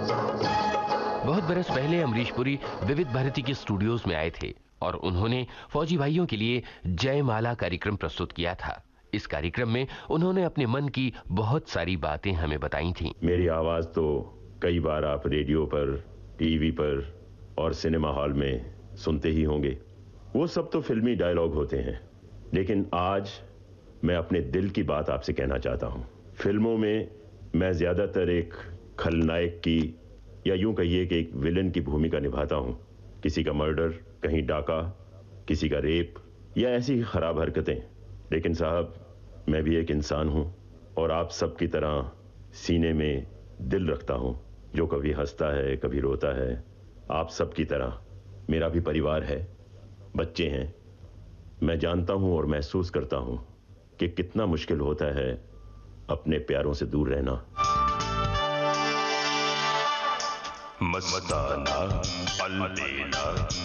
बहुत बरस पहले अमरीश पुरी विविध भारती के स्टूडियोज में आए थे और उन्होंने फौजी भाइयों के लिए जयमाला कार्यक्रम प्रस्तुत किया था। इस कार्यक्रम में उन्होंने अपने मन की बहुत सारी बातें हमें बताई थीं। मेरी आवाज तो कई बार आप रेडियो पर, टीवी पर और सिनेमा हॉल में सुनते ही होंगे। वो सब तो फिल्मी डायलॉग होते हैं, लेकिन आज मैं अपने दिल की बात आपसे कहना चाहता हूं। फिल्मों में मैं ज्यादातर एक खलनायक की या यूं कहिए कि एक विलन की भूमिका निभाता हूं। किसी का मर्डर, कहीं डाका, किसी का रेप या ऐसी खराब हरकतें। लेकिन साहब, मैं भी एक इंसान हूं और आप सब की तरह सीने में दिल रखता हूं, जो कभी हंसता है, कभी रोता है। आप सब की तरह मेरा भी परिवार है, बच्चे हैं। मैं जानता हूं और महसूस करता हूं कि कितना मुश्किल होता है अपने प्यारों से दूर रहना। मस्ताना अलबेला।